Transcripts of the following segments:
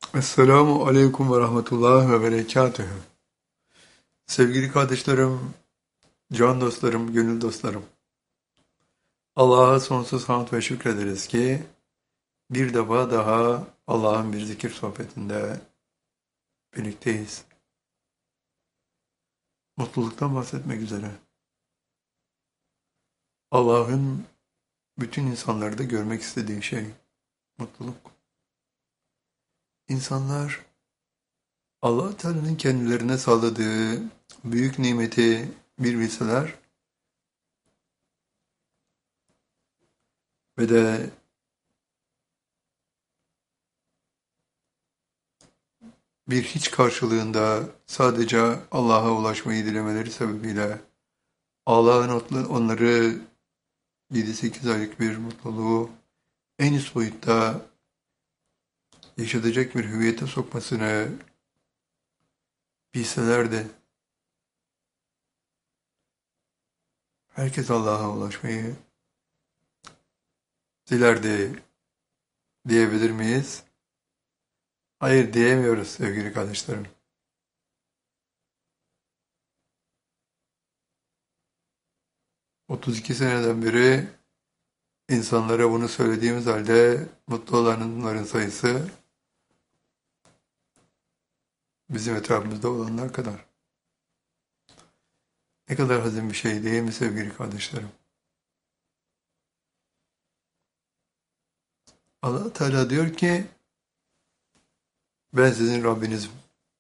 Esselamu Aleyküm ve Rahmetullah ve Berekatühü. Sevgili kardeşlerim, can dostlarım, gönül dostlarım. Allah'a sonsuz hamd ve şükrederiz ki bir defa daha Allah'ın bir zikir sohbetinde birlikteyiz. Mutluluktan bahsetmek üzere. Allah'ın bütün insanları da görmek istediği şey mutluluk. İnsanlar Allah Teala'nın kendilerine sağladığı büyük nimeti bir bilseler ve de bir hiç karşılığında sadece Allah'a ulaşmayı dilemeleri sebebiyle Allah'ın onları 7-8 aylık bir mutluluğu en üst boyutta yaşatacak bir hüviyete sokmasını bilselerdi herkes Allah'a ulaşmayı dilerdi diyebilir miyiz? Hayır diyemiyoruz sevgili kardeşlerim. 32 seneden beri insanlara bunu söylediğimiz halde mutlu olanların sayısı bizim etrafımızda olanlar kadar. Ne kadar hazin bir şey değil mi sevgili kardeşlerim? Allah Teala diyor ki ben sizin Rabbinizim.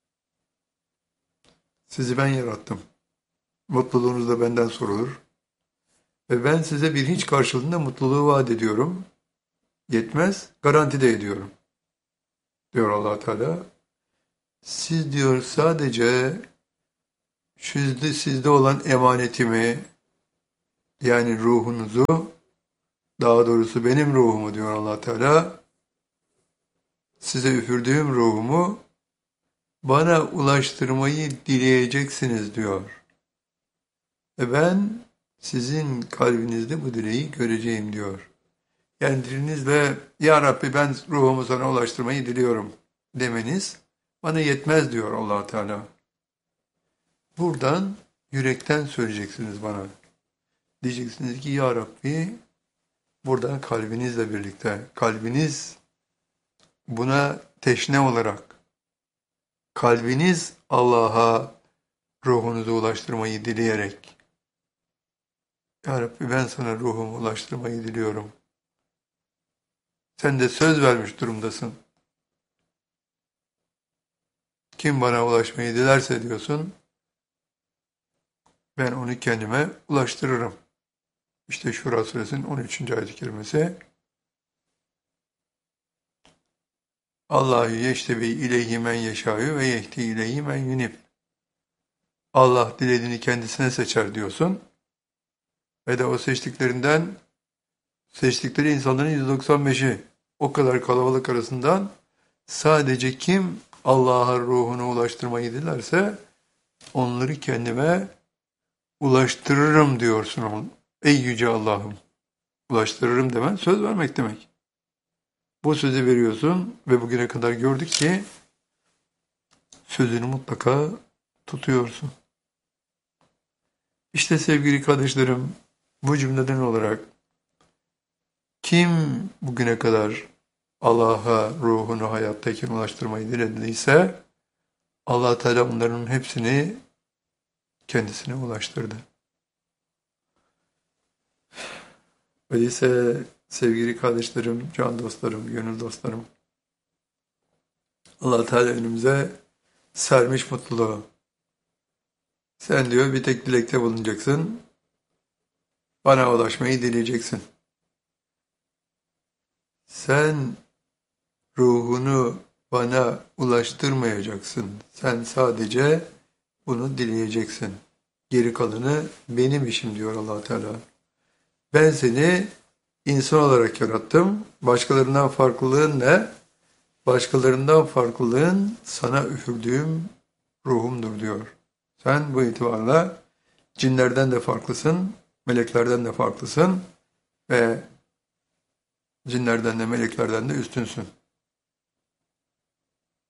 Sizi ben yarattım. Mutluluğunuz da benden sorulur. Ve ben size bir hiç karşılığında mutluluğu vaat ediyorum. Yetmez, garanti de ediyorum. Diyor Allah Teala. Siz diyor sadece sizde olan emanetimi yani ruhunuzu daha doğrusu benim ruhumu diyor Allah Teala. Size üfürdüğüm ruhumu bana ulaştırmayı dileyeceksiniz diyor. Ve ben sizin kalbinizde bu dileği göreceğim diyor. Yani dilinizle ya Rabbi ben ruhumu sana ulaştırmayı diliyorum demeniz bana yetmez diyor Allah Teala. Buradan yürekten söyleyeceksiniz bana. Diyeceksiniz ki ya Rabbi buradan kalbinizle birlikte kalbiniz buna teşne olarak kalbiniz Allah'a ruhunuzu ulaştırmayı dileyerek ya Rabbi ben sana ruhumu ulaştırmayı diliyorum. Sen de söz vermiş durumdasın. Kim bana ulaşmayı dilerse diyorsun, ben onu kendime ulaştırırım. İşte Şura suresinin 13. ayet-i kerimesi. Allahu yeştebi ileyhi men yeşâ'yu ve yehdi ileyhi men yunib. Allah dilediğini kendisine seçer diyorsun. Ve de o seçtikleri insanların 195'i o kadar kalabalık arasından sadece kim Allah'a ruhunu ulaştırmayı dilerse onları kendime ulaştırırım diyorsun. Ey yüce Allah'ım. Ulaştırırım demen söz vermek demek. Bu sözü veriyorsun ve bugüne kadar gördük ki sözünü mutlaka tutuyorsun. İşte sevgili kardeşlerim bu cümleden olarak kim bugüne kadar Allah'a ruhunu hayattayken ulaştırmayı dilediyse Allah Teala onların hepsini kendisine ulaştırdı. Öyleyse sevgili kardeşlerim, can dostlarım, gönül dostlarım, Allah Teala önümüze sermiş mutluluğu. Sen diyor bir tek dilekte bulunacaksın, bana ulaşmayı dileyeceksin. Sen ruhunu bana ulaştırmayacaksın. Sen sadece bunu dileyeceksin. Geri kalanı benim işim diyor Allah Teala. Ben seni insan olarak yarattım. Başkalarından farklılığın ne? Başkalarından farklılığın sana üfürdüğüm ruhumdur diyor. Sen bu itibarla cinlerden de farklısın, meleklerden de farklısın ve cinlerden de meleklerden de üstünsün.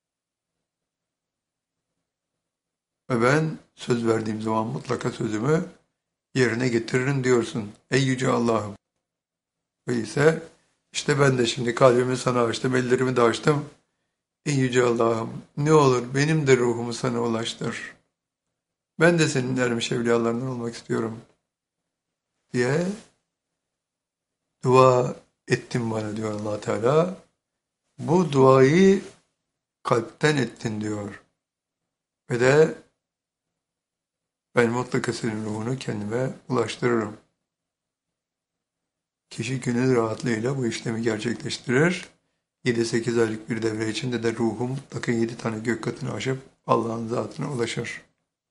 Ve ben söz verdiğim zaman mutlaka sözümü yerine getiririm diyorsun. Ey yüce Allah'ım. Öyleyse işte ben de şimdi kalbimi sana açtım, ellerimi de açtım. Ey yüce Allah'ım, ne olur benim de ruhumu sana ulaştır. Ben de senin ermiş evliyalarından olmak istiyorum diye dua ettin bana diyor Allah Teala. Bu duayı kalpten ettin diyor. Ve de ben mutlaka senin ruhunu kendime ulaştırırım. Kişi gönül rahatlığıyla bu işlemi gerçekleştirir. 7-8 aylık bir devre içinde de ruhu mutlaka 7 tane gök katını aşıp Allah'ın zatına ulaşır.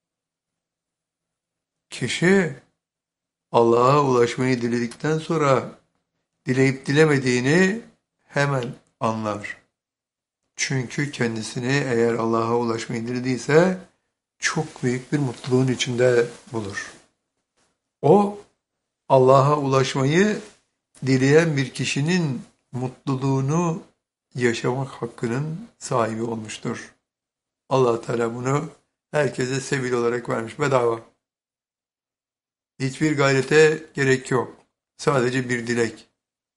Kişi Allah'a ulaşmayı diledikten sonra dileyip dilemediğini hemen anlar. Çünkü kendisini eğer Allah'a ulaşmayı dilediyse çok büyük bir mutluluğun içinde bulur. O Allah'a ulaşmayı dileyen bir kişinin mutluluğunu yaşamak hakkının sahibi olmuştur. Allah Teala bunu herkese sebil olarak vermiş bedava. Hiçbir gayrete gerek yok. Sadece bir dilek.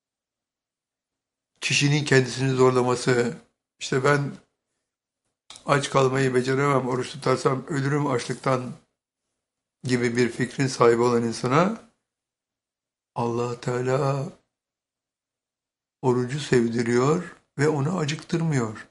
Kişinin kendisini zorlaması, işte ben aç kalmayı beceremem, oruç tutarsam ölürüm açlıktan gibi bir fikrin sahibi olan insana Allah Teala orucu sevdiriyor ve onu acıktırmıyor.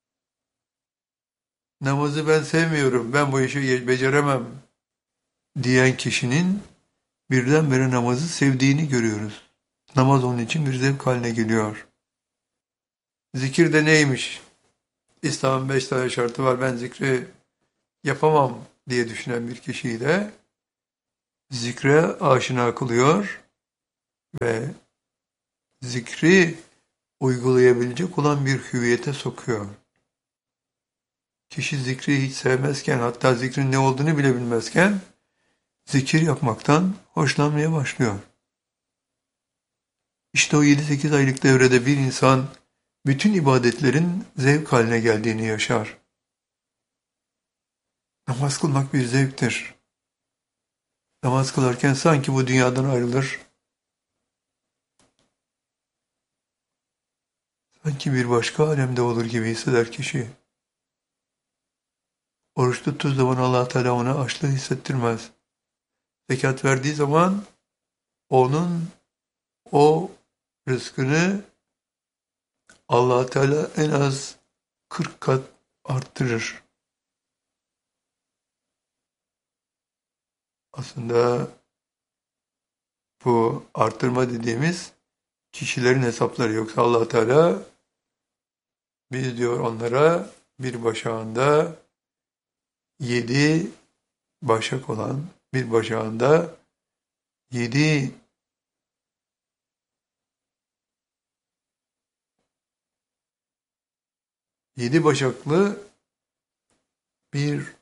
Namazı ben sevmiyorum, ben bu işi beceremem diyen kişinin birdenbire namazı sevdiğini görüyoruz. Namaz onun için bir zevk haline geliyor. Zikir de neymiş? İslam'ın 5 tane şartı var, ben zikri yapamam diye düşünen bir kişiyi de zikre aşina kılıyor ve zikri uygulayabilecek olan bir hüviyete sokuyor. Kişi zikri hiç sevmezken, hatta zikrin ne olduğunu bile bilmezken zikir yapmaktan hoşlanmaya başlıyor. İşte o 7-8 aylık devrede bir insan bütün ibadetlerin zevk haline geldiğini yaşar. Namaz kılmak bir zevktir. Namaz kılarken sanki bu dünyadan ayrılır, sanki bir başka alemde olur gibi hisseder kişi. Oruç tuttuğu zaman Allah Teala ona açlığı hissettirmez. Zekat verdiği zaman onun o rızkını Allah Teala en az 40 kat arttırır. Aslında bu arttırma dediğimiz kişilerin hesapları, yoksa Allah Teala biz diyor onlara bir başağında 7 başak olan, bir başağında 7 başaklı bir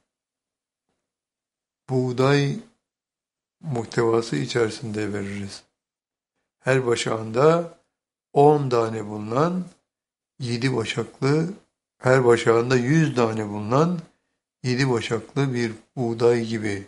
buğday muhtevası içerisinde veririz. Her başağında 10 tane bulunan 7 başaklı, her başağında 100 tane bulunan 7 başaklı bir buğday gibi.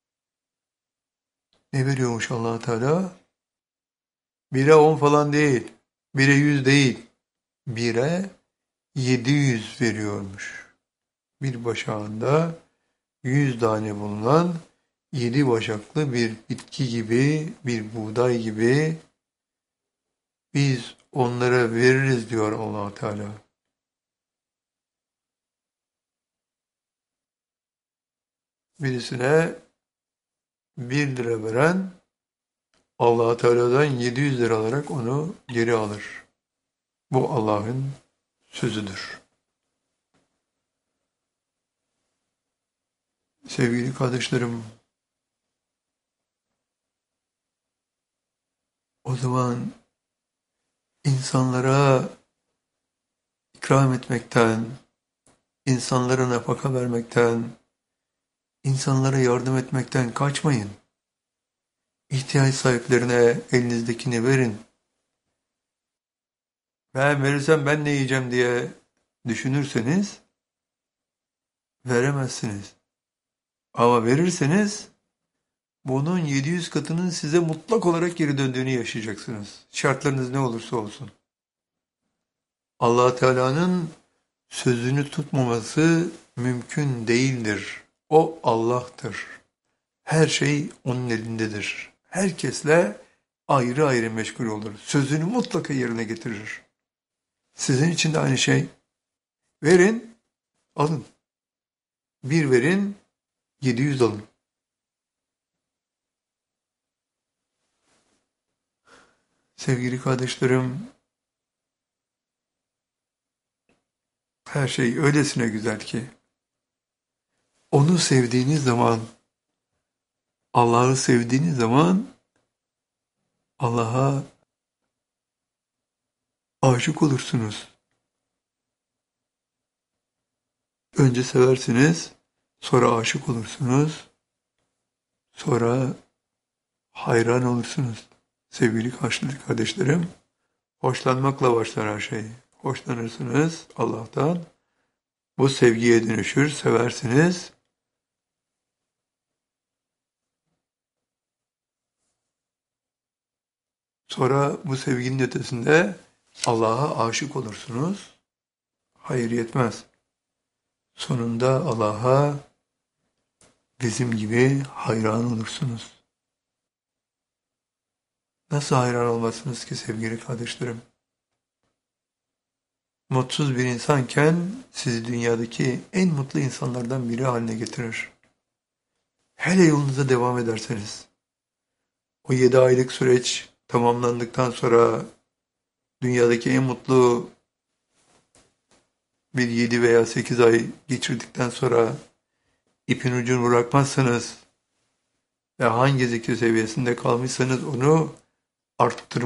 Ne veriyormuş Allah Teala? 1'e 10 falan değil, 1'e 100 değil, 1'e 700 veriyormuş. Bir başağında 100 tane bulunan 7 başaklı bir bitki gibi, bir buğday gibi biz onlara veririz diyor Allah Teala. Birisine 1 lira veren Allah Teala'dan 700 lira alarak onu geri alır. Bu Allah'ın sözüdür. Sevgili kardeşlerim, o zaman insanlara ikram etmekten, insanlara nafaka vermekten, insanlara yardım etmekten kaçmayın. İhtiyaç sahiplerine elinizdekini verin. Ben verirsem ben ne yiyeceğim diye düşünürseniz veremezsiniz. Ama verirseniz bunun 700 katının size mutlak olarak geri döndüğünü yaşayacaksınız. Şartlarınız ne olursa olsun. Allah Teala'nın sözünü tutmaması mümkün değildir. O Allah'tır. Her şey onun elindedir. Herkesle ayrı ayrı meşgul olur. Sözünü mutlaka yerine getirir. Sizin için de aynı şey. Verin, alın. Bir verin, 700 alın. Sevgili kardeşlerim, her şey öylesine güzel ki, onu sevdiğiniz zaman, Allah'ı sevdiğiniz zaman, Allah'a aşık olursunuz. Önce seversiniz, sonra aşık olursunuz, sonra hayran olursunuz. Sevgili kardeşlerim, hoşlanmakla başlar her şey. Hoşlanırsınız Allah'tan, bu sevgiye dönüşür, seversiniz. Sonra bu sevginin ötesinde Allah'a aşık olursunuz. Hayır yetmez. Sonunda Allah'a bizim gibi hayran olursunuz. Nasıl hayran olmazsınız ki sevgili kardeşlerim? Mutsuz bir insanken sizi dünyadaki en mutlu insanlardan biri haline getirir. Hele yolunuza devam ederseniz, o 7 aylık süreç tamamlandıktan sonra dünyadaki en mutlu bir 7 veya 8 ay geçirdikten sonra ipin ucunu bırakmazsanız ve hangi zikir seviyesinde kalmışsanız onu arttırmak